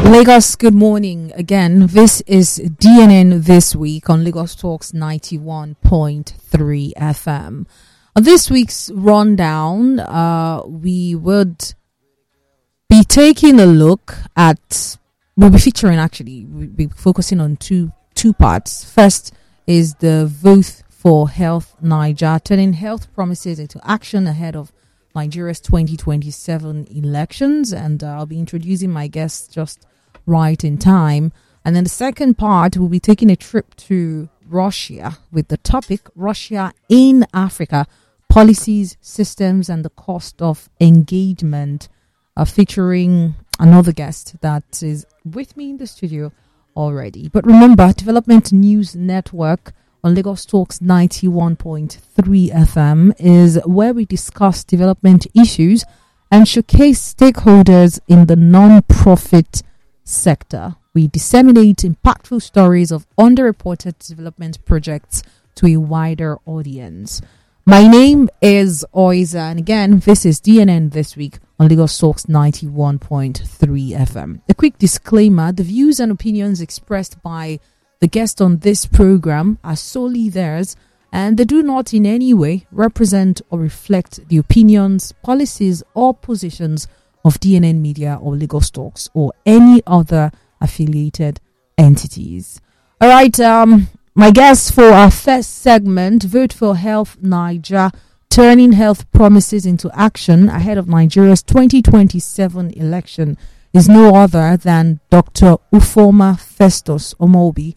Lagos, good morning again. This is DNN This Week on Lagos Talks 91.3 FM. On this week's rundown, we would be taking a look at, we'll be focusing on two parts. First is the Vote for Health Niger, turning health promises into action ahead of Nigeria's 2027 elections, and I'll be introducing my guests just right in time. And then the second part, we'll be taking a trip to Russia with the topic Russia in Africa, policies, systems, and the cost of engagement, featuring another guest that is with me in the studio already. But remember, Development News Network on Lagos Talks 91.3 FM is where we discuss development issues and showcase stakeholders in the non-profit sector. We disseminate impactful stories of underreported development projects to a wider audience. My name is Oiza, and again, this is DNN This Week on Lagos Talks 91.3 FM. A quick disclaimer: the views and opinions expressed by the guests on this program are solely theirs, and they do not in any way represent or reflect the opinions, policies, or positions of DNN Media or Lagos Talks or any other affiliated entities. All right, my guests for our first segment, Vote for Health Niger, turning health promises into action ahead of Nigeria's 2027 election, is no other than Dr. Ufoma Festus Omobi,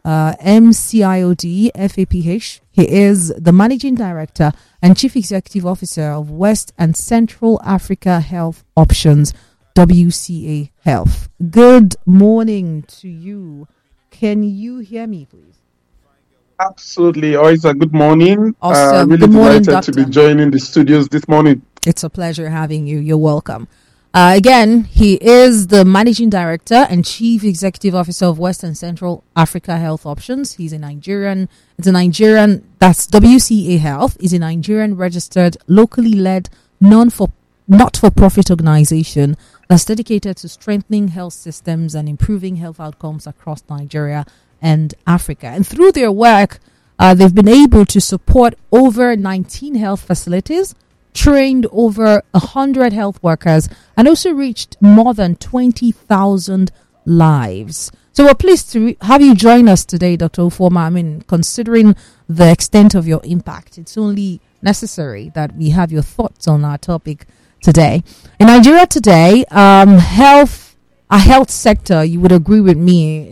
MCIOD FAPH. He is the Managing Director and Chief Executive Officer of West and Central Africa Health Options, WCA Health. Good morning to you. Can you hear me, please? Absolutely, Oiza. Good morning. Awesome. Really Good morning, delighted Doctor. to be joining the studios this morning. It's a pleasure having you. You're welcome. Again, he is the Managing Director and Chief Executive Officer of West and Central Africa Health Options. He's a Nigerian. That's WCA Health. Is a Nigerian registered, locally led, not-for-profit organization that's dedicated to strengthening health systems and improving health outcomes across Nigeria and Africa. And through their work, they've been able to support over 19 health facilities, trained over 100 health workers, and also reached more than 20,000 lives. So we're pleased to have you join us today, Dr. Ufoma. I mean, considering the extent of your impact, it's only necessary that we have your thoughts on our topic today. In Nigeria today, our health sector, you would agree with me,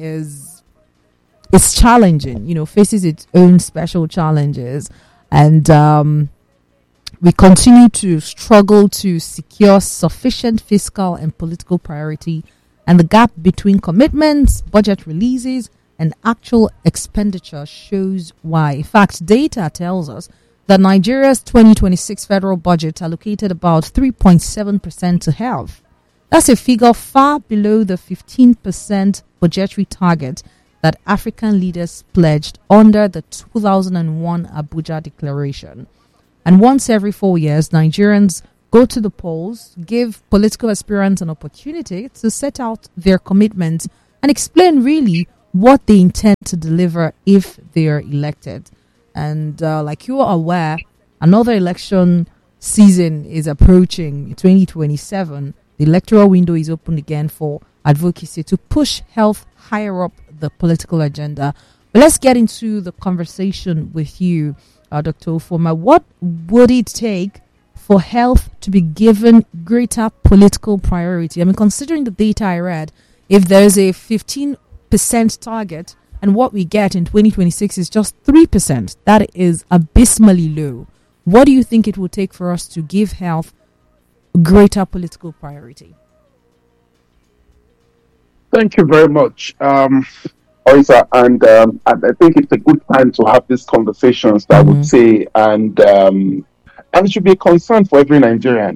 it's challenging, faces its own special challenges. And we continue to struggle to secure sufficient fiscal and political priority, and the gap between commitments, budget releases, and actual expenditure shows why. In fact, data tells us that Nigeria's 2026 federal budget allocated about 3.7% to health. That's a figure far below the 15% budgetary target that African leaders pledged under the 2001 Abuja Declaration. And once every 4 years, Nigerians go to the polls, give political aspirants an opportunity to set out their commitments and explain really what they intend to deliver if they are elected. And like you are aware, another election season is approaching, 2027. The electoral window is open again for advocacy to push health higher up the political agenda. But let's get into the conversation with you, Dr. Ufoma. What would it take for health to be given greater political priority? I mean, considering the data I read, if there's a 15% target and what we get in 2026 is just 3%, that is abysmally low. What do you think it would take for us to give health greater political priority? Thank you very much, Oiza. And I think it's a good time to have these conversations, I would say, and it should be a concern for every Nigerian,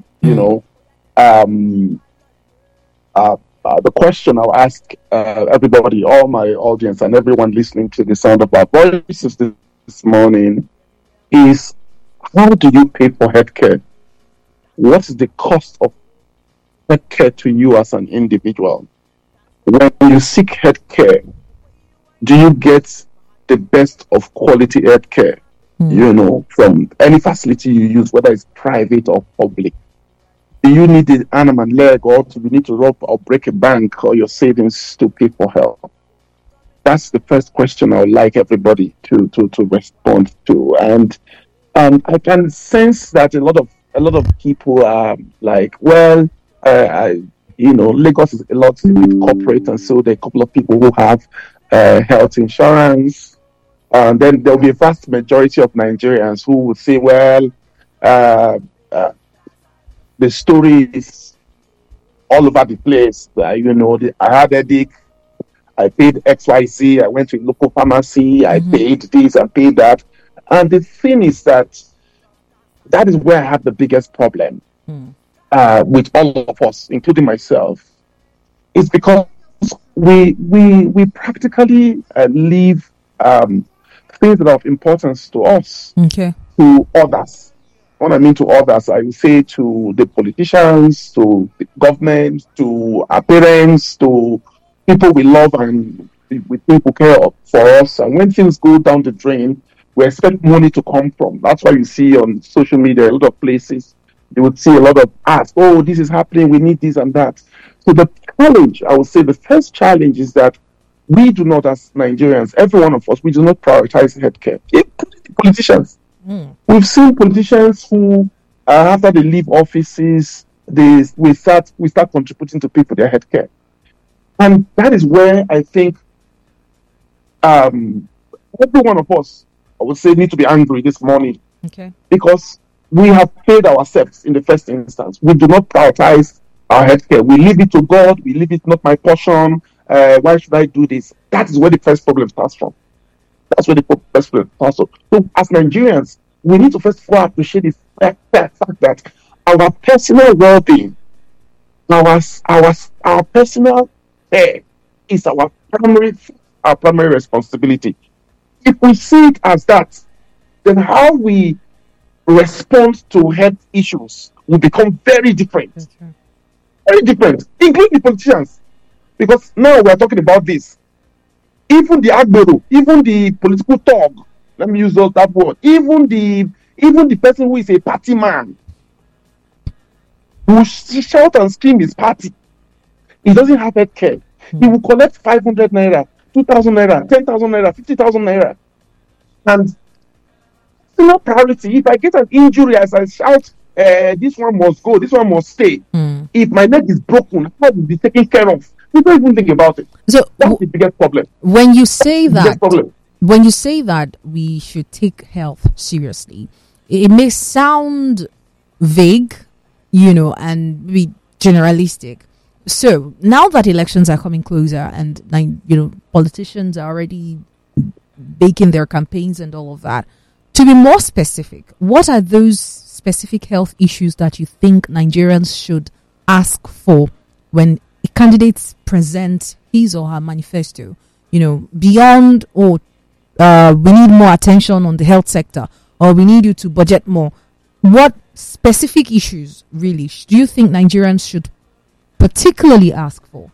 The question I'll ask everybody, all my audience and everyone listening to the sound of our voices this morning is, how do you pay for healthcare? What is the cost of healthcare to you as an individual? when you seek health care, do you get the best of quality health care? From any facility you use, whether it's private or public. Do you need an arm and leg, or do you need to rob or break a bank or your savings to pay for help? That's the first question I would like everybody to respond to. And I can sense that a lot of people are like, well, Lagos is a lot with corporate, and so there are a couple of people who have health insurance. And then there'll be a vast majority of Nigerians who would say, well, the story is all over the place. I had a headache, I paid XYZ, I went to a local pharmacy, I paid this, I paid that. And the thing is that is where I have the biggest problem with all of us, including myself, is because we practically leave things that are of importance to us to others. What I mean to others, I would say to the politicians, to the government, to our parents, to people we love and we think will care for us. And when things go down the drain, we expect money to come from. That's why you see on social media, a lot of places, you would see a lot of ads. Oh, this is happening. We need this and that. So the challenge, I would say the first challenge is that we do not, as Nigerians, every one of us, we do not prioritize healthcare. Politicians. We've seen politicians who, after they leave offices, we start contributing to pay for their healthcare. And that is where I think every one of us, I would say, need to be angry this morning. Because we have paid ourselves in the first instance. We do not prioritize our healthcare. We leave it to God. We leave it, not my portion. Why should I do this? That is where the first problem starts from. That's where the first problem starts from. So as Nigerians, we need to first of all appreciate the fact that our personal well-being, our personal care is our primary responsibility. If we see it as that, then how we respond to health issues will become very different. Very different, including the politicians. Because now we are talking about this. Even the agbero, even the political thug, let me use that word, even the person who is a party man, who shout and scream his party, he doesn't have health care. He will collect 500 naira, 2,000 naira, 10,000 naira, 50,000 naira. And it's not priority. If I get an injury as I shout, this one must go, this one must stay. If my leg is broken, how will be taken care of? We don't even think about it. So that's the biggest problem. When you say that we should take health seriously, it may sound vague, and be generalistic. So now that elections are coming closer and politicians are already baking their campaigns and all of that, to be more specific, what are those specific health issues that you think Nigerians should ask for when candidates present his or her manifesto? Beyond we need more attention on the health sector, or we need you to budget more. What specific issues really do you think Nigerians should particularly ask for?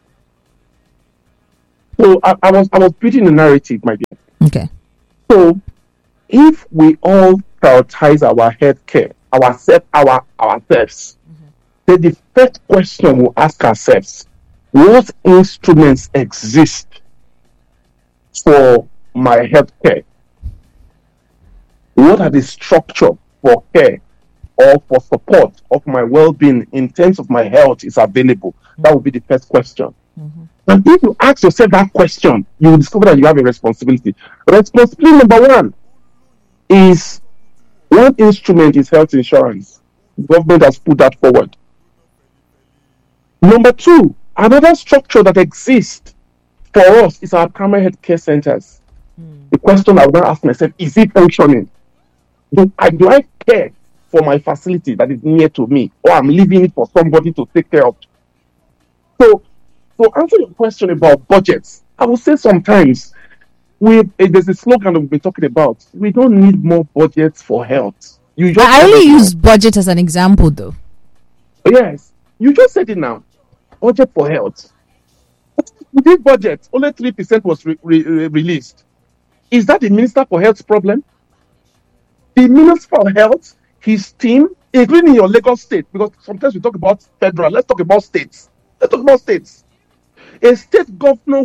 So I was reading the narrative, my dear. Okay. So if we all prioritize our health care, ourselves, then the first question we'll ask ourselves: what instruments exist for my health care? What are the structure for care or for support of my well-being in terms of my health is available? That would be the first question. And if you ask yourself that question, you will discover that you have a responsibility. Responsibility number one is, one instrument is health insurance. The government has put that forward. Number two, another structure that exists for us is our primary health care centers. The question I would ask myself, is it functioning? Do I care for my facility that is near to me, or I'm leaving it for somebody to take care of? So to answer your question about budgets, I would say sometimes there's a slogan that we've been talking about. We don't need more budgets for health. I only use budget as an example, though. Yes, you just said it now. Budget for health. Within budget, only 3% was released. Is that the Minister for Health's problem? The Minister for Health, his team, including your Lagos state, because sometimes we talk about federal, let's talk about states. A state governor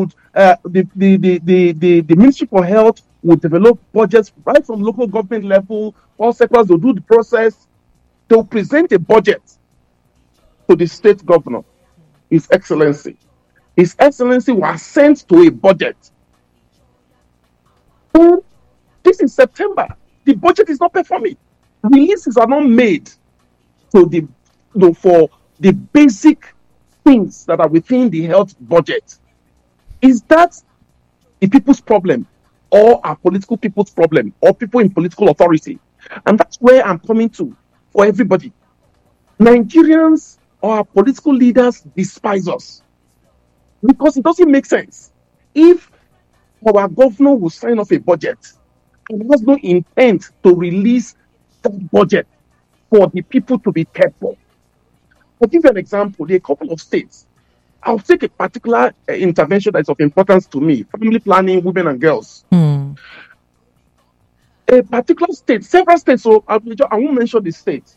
the Ministry for Health would develop budgets right from local government level. All sectors will do the process. They'll present a budget to the state governor, His Excellency. His Excellency was sent to a budget. So this is September. The budget is not performing. Releases are not made for the basic things that are within the health budget. Is that the people's problem, or our political people's problem, or people in political authority? And that's where I'm coming to for everybody. Nigerians or our political leaders despise us because it doesn't make sense. If our governor will sign off a budget and has no intent to release that budget for the people to be cared for. I'll give you an example. There are a couple of states. I'll take a particular intervention that is of importance to me: family planning, women and girls. A particular state, several states, so I won't mention the state.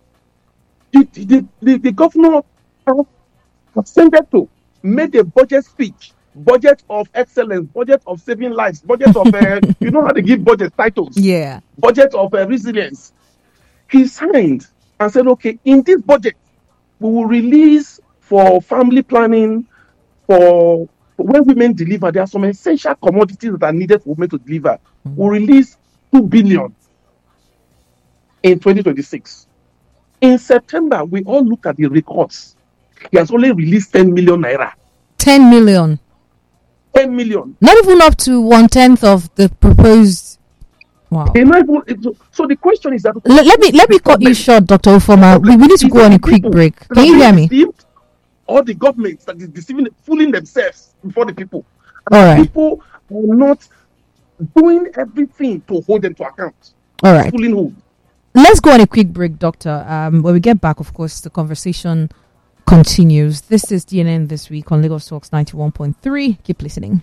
The governor ascended to made a budget speech, budget of excellence, budget of saving lives, budget of you know how they give budget titles, budget of resilience. He signed and said, okay, in this budget we will release for family planning, for when women deliver. There are some essential commodities that are needed for women to deliver. We'll release 2 billion in 2026. In September, we all look at the records. He has only released 10 million naira. 10 million. 10 million. Not even up to 1/10 of the proposed. Wow. So the question is that let me cut you short, Dr. Ufoma. We need to go on a quick break. Can you hear me? Or the governments that is deceiving, fooling themselves before the people. All right. People are not doing everything to hold them to account. All right. Fooling who? Let's go on a quick break, Doctor. When we get back, of course, the conversation continues. This is DNN This Week on Lagos Talks 91.3. Keep listening.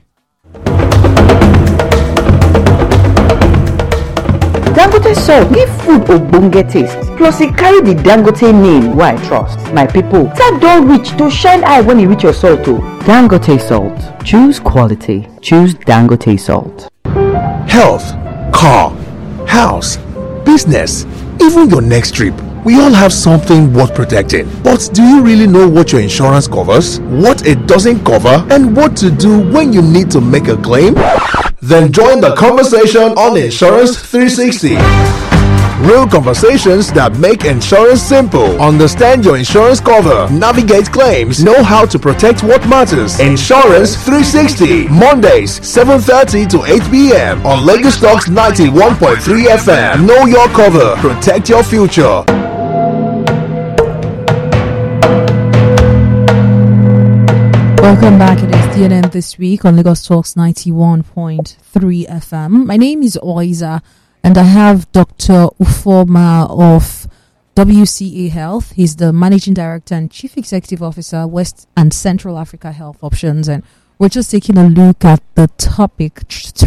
Dangote salt give food ogbonge taste, plus e carry the Dangote name wey I trust. My people, time don reach to shine eye when e reach your salt o. Dangote salt, choose quality, choose Dangote salt. Health, car, house, business, even your next trip. We all have something worth protecting. But do you really know what your insurance covers, what it doesn't cover, and what to do when you need to make a claim? Then join the conversation on Insurance 360. Real conversations that make insurance simple. Understand your insurance cover, navigate claims, know how to protect what matters. Insurance 360, Mondays 7:30 to 8 p.m. on Lagos Talks 91.3 FM. Know your cover, protect your future. Welcome back. It is DNN This Week on Lagos Talks 91.3 FM. My name is Oiza, and I have Dr. Ufoma of WCA Health. He's the Managing Director and Chief Executive Officer, West and Central Africa Health Options. And we're just taking a look at the topic